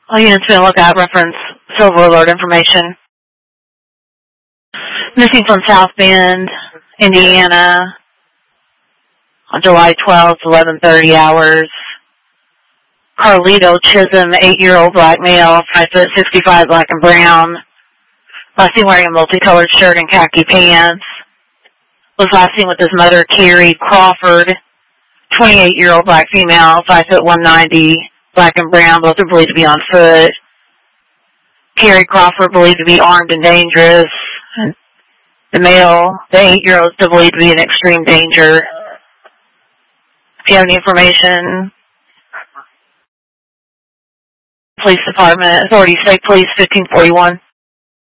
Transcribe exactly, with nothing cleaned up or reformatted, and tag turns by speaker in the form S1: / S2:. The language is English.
S1: All units being looked at reference Silver Alert information. Missing from South Bend, Indiana, on July twelfth, eleven thirty hours. Carlito Chisholm, eight-year-old black male, five foot sixty-five, black and brown. Last seen wearing a multicolored shirt and khaki pants. Was last seen with his mother, Carrie Crawford, twenty-eight-year-old black female, five foot one ninety, black and brown. Both are believed to be on foot. Carrie Crawford believed to be armed and dangerous. The male, the eight-year-old, still believed to be in extreme danger. If you have any information, Police Department, Authority State Police fifteen forty-one.